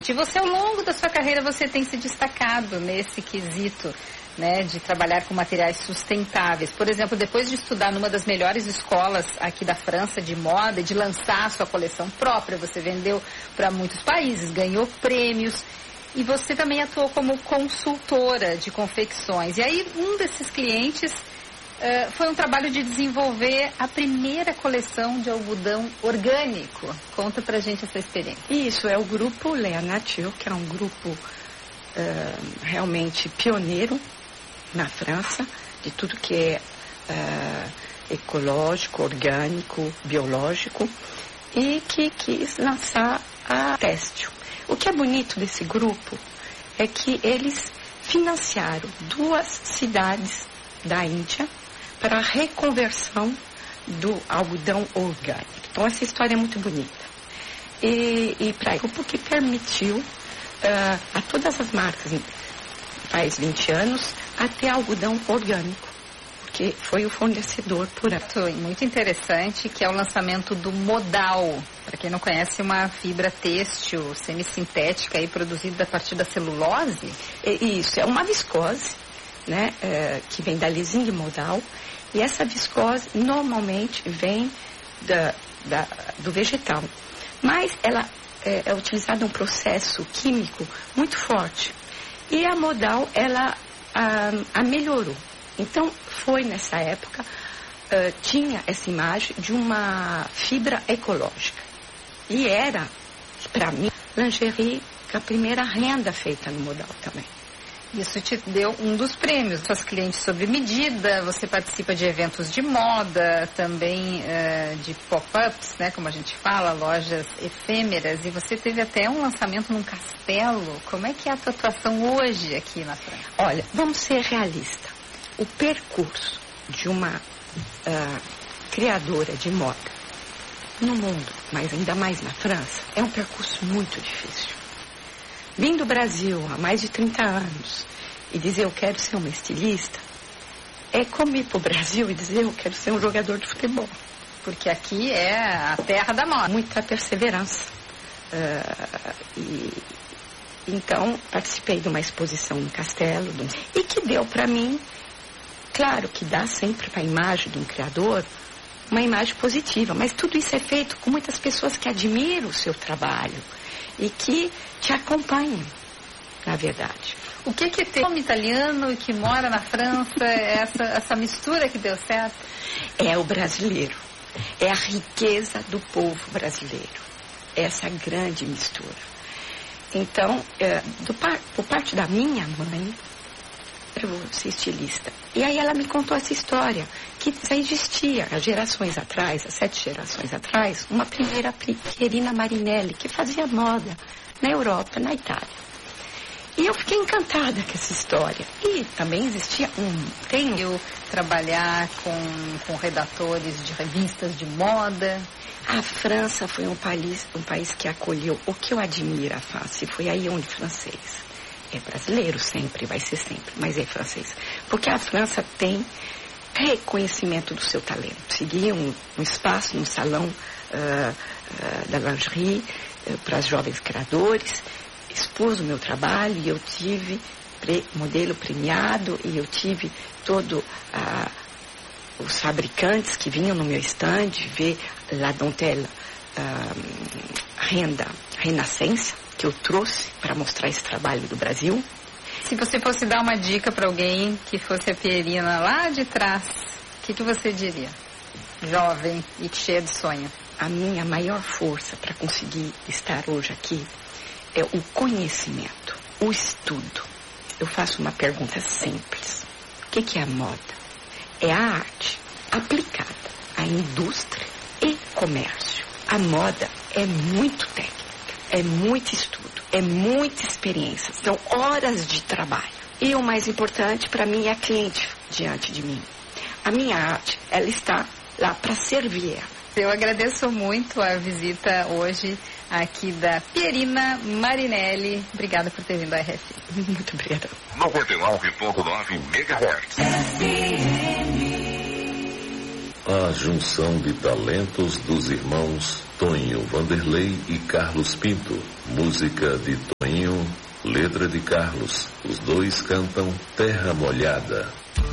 Você, ao longo da sua carreira, você tem se destacado nesse quesito, né, de trabalhar com materiais sustentáveis. Por exemplo, depois de estudar numa das melhores escolas aqui da França de moda, de lançar a sua coleção própria, você vendeu para muitos países, ganhou prêmios e você também atuou como consultora de confecções. E aí, um desses clientes foi um trabalho de desenvolver a primeira coleção de algodão orgânico. Conta pra gente essa experiência. Isso, é o grupo Léa Nature, que é um grupo realmente pioneiro na França, de tudo que é ecológico, orgânico, biológico, e que quis lançar a têxtil. O que é bonito desse grupo é que eles financiaram 2 cidades da Índia para a reconversão do algodão orgânico. Então, essa história é muito bonita. E para o grupo que permitiu a todas as marcas, faz 20 anos, a ter algodão orgânico, porque foi o fornecedor por ano. Muito interessante, que é o lançamento do modal. Para quem não conhece, uma fibra têxtil semissintética aí, produzida a partir da celulose. Isso, é uma viscose, né, que vem da lisina modal. E essa viscose normalmente vem do vegetal. Mas ela é utilizada um processo químico muito forte. E a modal, ela a melhorou. Então, foi nessa época, tinha essa imagem de uma fibra ecológica. E era, para mim, lingerie, a primeira renda feita no modal também. Isso te deu um dos prêmios, suas clientes sob medida, você participa de eventos de moda, também de pop-ups, né, como a gente fala, lojas efêmeras, e você teve até um lançamento num castelo. Como é que é a tua atuação hoje aqui na França? Olha, vamos ser realistas. O percurso de uma criadora de moda no mundo, mas ainda mais na França, é um percurso muito difícil. Vim do Brasil há mais de 30 anos e dizer eu quero ser uma estilista é como ir para o Brasil e dizer eu quero ser um jogador de futebol. Porque aqui é a terra da moda. Muita perseverança. Então, participei de uma exposição no Castelo e que deu para mim, claro que dá sempre para a imagem de um criador uma imagem positiva, mas tudo isso é feito com muitas pessoas que admiram o seu trabalho e que te acompanham, na verdade. O que tem um italiano que mora na França, essa mistura que deu certo? É o brasileiro, é a riqueza do povo brasileiro, essa grande mistura. Então, por parte da minha mãe, eu vou ser estilista. E aí ela me contou essa história, que já existia há gerações atrás, há 7 gerações atrás, uma primeira Pierina Marinelli, que fazia moda na Europa, na Itália. E eu fiquei encantada com essa história. E também existia Tenho trabalhar com redatores de revistas de moda. A França foi um país que acolheu. O que eu admiro a França, e foi aí onde francês. É brasileiro sempre, vai ser sempre, mas é francês. Porque a França tem reconhecimento do seu talento. Segui um espaço no salão da lingerie para os jovens criadores, expus o meu trabalho e eu tive modelo premiado e eu tive todos os fabricantes que vinham no meu stand ver La Dentelle Renascença, que eu trouxe para mostrar esse trabalho do Brasil. Se você fosse dar uma dica para alguém que fosse a Pierina lá de trás, o que você diria? Jovem e cheia de sonho. A minha maior força para conseguir estar hoje aqui é o conhecimento, o estudo. Eu faço uma pergunta simples. O que é a moda? É a arte aplicada à indústria e comércio. A moda é muito técnica, é muito estudo, é muita experiência, são horas de trabalho. E o mais importante para mim é a cliente diante de mim. A minha arte, ela está lá para servir ela. Eu agradeço muito a visita hoje aqui da Pierina Marinelli. Obrigada por ter vindo à RFI. Muito obrigada. 99,9 MHz. A junção de talentos dos irmãos Toinho Vanderlei e Carlos Pinto. Música de Toinho, letra de Carlos. Os dois cantam Terra Molhada.